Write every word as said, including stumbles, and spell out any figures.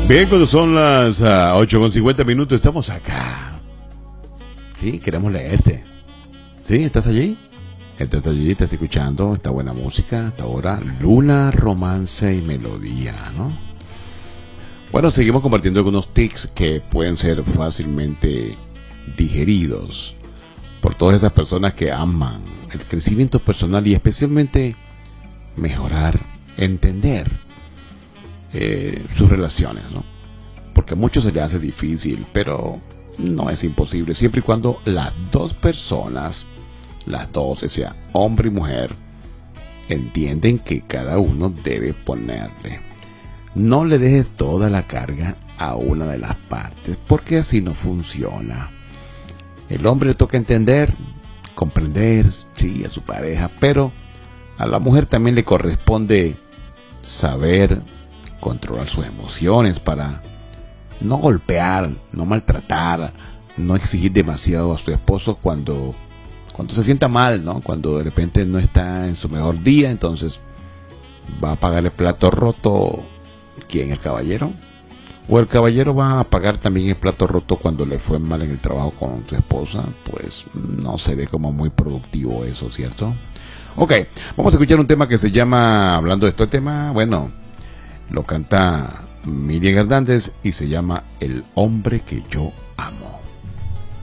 Bien, cuando son las uh, ocho con cincuenta minutos, estamos acá. Sí, queremos leerte. ¿Sí? ¿Estás allí? ¿Estás allí? ¿Estás escuchando esta buena música? Hasta ahora, Luna, Romance y Melodía, ¿no? Bueno, seguimos compartiendo algunos tips que pueden ser fácilmente digeridos por todas esas personas que aman el crecimiento personal y especialmente mejorar, entender eh, sus relaciones, ¿no? Porque a muchos se les hace difícil, pero no es imposible, siempre y cuando las dos personas, las dos, o sea, hombre y mujer, entienden que cada uno debe ponerle. No le dejes toda la carga a una de las partes, porque así no funciona. El hombre le toca entender, comprender, sí, a su pareja, pero a la mujer también le corresponde saber controlar sus emociones para no golpear, no maltratar, no exigir demasiado a su esposo cuando, cuando se sienta mal, ¿no? Cuando de repente no está en su mejor día, entonces va a pagar el plato roto. ¿Quién? ¿El caballero? O el caballero va a pagar también el plato roto cuando le fue mal en el trabajo con su esposa. Pues no se ve como muy productivo eso, ¿cierto? Ok, vamos a escuchar un tema que se llama, hablando de este tema, bueno, lo canta Miriam Hernández y se llama El hombre que yo amo.